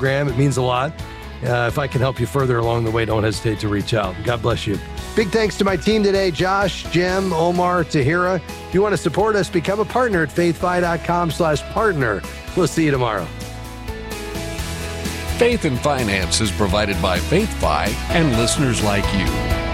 program. It means a lot. If I can help you further along the way, don't hesitate to reach out. God bless you. Big thanks to my team today, Josh, Jim, Omar, Tahira. If you want to support us, become a partner at faithfi.com/partner. We'll see you tomorrow. Faith and Finance is provided by FaithFi and listeners like you.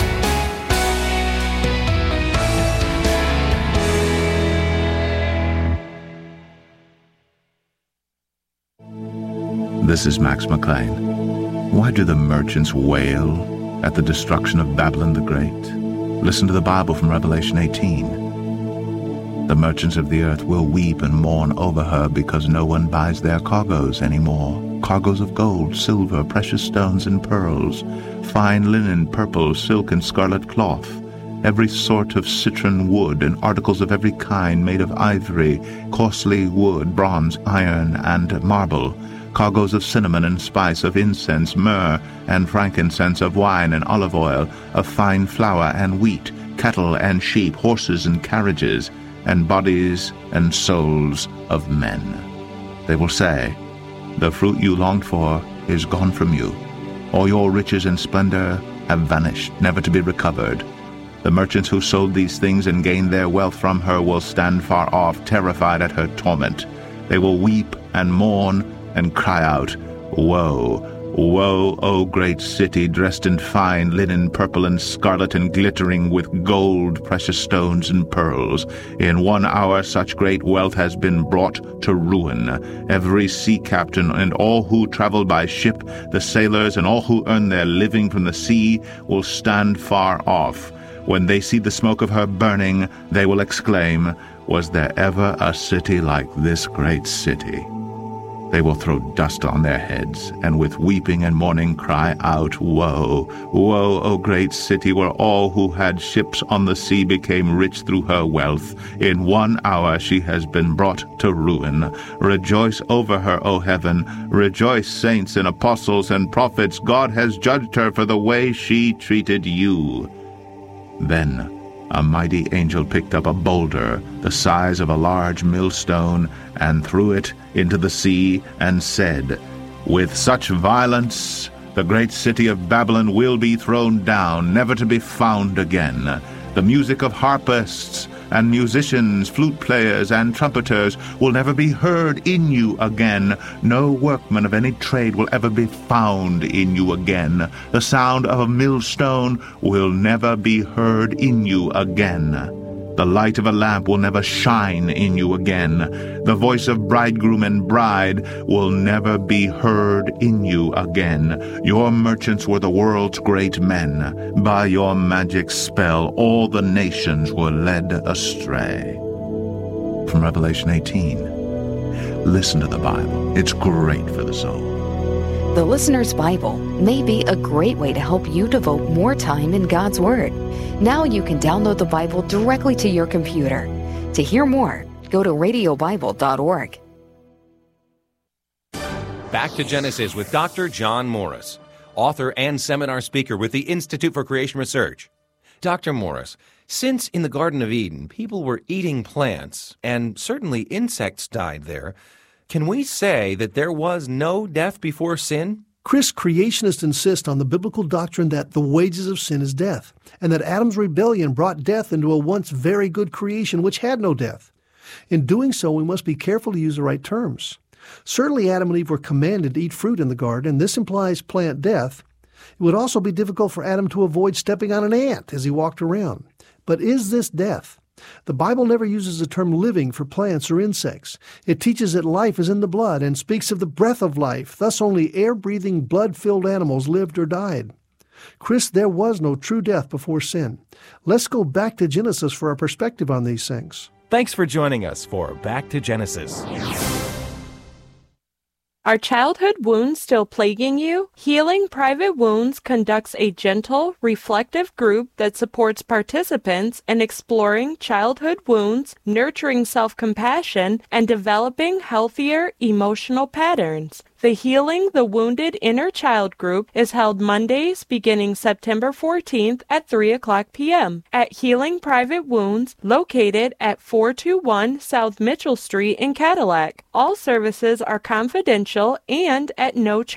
This is Max McLean. Why do the merchants wail at the destruction of Babylon the Great? Listen to the Bible from Revelation 18. The merchants of the earth will weep and mourn over her because no one buys their cargoes anymore. Cargoes of gold, silver, precious stones and pearls, fine linen, purple, silk and scarlet cloth, every sort of citron wood and articles of every kind made of ivory, costly wood, bronze, iron and marble, cargoes of cinnamon and spice, of incense, myrrh and frankincense, of wine and olive oil, of fine flour and wheat, cattle and sheep, horses and carriages, and bodies and souls of men. They will say, the fruit you longed for is gone from you. All your riches and splendor have vanished, never to be recovered. The merchants who sold these things and gained their wealth from her will stand far off, terrified at her torment. They will weep and mourn and cry out, Woe, woe, O great city, dressed in fine linen, purple and scarlet, and glittering with gold, precious stones and pearls. In 1 hour such great wealth has been brought to ruin. Every sea captain and all who travel by ship, the sailors and all who earn their living from the sea, will stand far off. When they see the smoke of her burning, they will exclaim, Was there ever a city like this great city? They will throw dust on their heads, and with weeping and mourning cry out, Woe, woe, O great city, where all who had ships on the sea became rich through her wealth. In 1 hour she has been brought to ruin. Rejoice over her, O heaven. Rejoice, saints and apostles and prophets. God has judged her for the way she treated you. Then a mighty angel picked up a boulder the size of a large millstone and threw it into the sea and said, With such violence the great city of Babylon will be thrown down, never to be found again. The music of harpists and musicians, flute players and trumpeters will never be heard in you again. No workman of any trade will ever be found in you again. The sound of a millstone will never be heard in you again. The light of a lamp will never shine in you again. The voice of bridegroom and bride will never be heard in you again. Your merchants were the world's great men. By your magic spell, all the nations were led astray. From Revelation 18. Listen to the Bible. It's great for the soul. The Listener's Bible may be a great way to help you devote more time in God's Word. Now you can download the Bible directly to your computer. To hear more, go to radiobible.org. Back to Genesis with Dr. John Morris, author and seminar speaker with the Institute for Creation Research. Dr. Morris, since in the Garden of Eden people were eating plants and certainly insects died there, can we say that there was no death before sin? Chris, creationists insist on the biblical doctrine that the wages of sin is death, and that Adam's rebellion brought death into a once very good creation which had no death. In doing so, we must be careful to use the right terms. Certainly Adam and Eve were commanded to eat fruit in the garden, and this implies plant death. It would also be difficult for Adam to avoid stepping on an ant as he walked around. But is this death? The Bible never uses the term living for plants or insects. It teaches that life is in the blood and speaks of the breath of life. Thus only air-breathing, blood-filled animals lived or died. Chris, there was no true death before sin. Let's go back to Genesis for our perspective on these things. Thanks for joining us for Back to Genesis. Are childhood wounds still plaguing you? Healing Private Wounds conducts a gentle, reflective group that supports participants in exploring childhood wounds, nurturing self-compassion, and developing healthier emotional patterns. The Healing the Wounded Inner Child group is held Mondays beginning September 14th at 3 o'clock p.m. at Healing Private Wounds, located at 421 South Mitchell Street in Cadillac. All services are confidential and at no charge.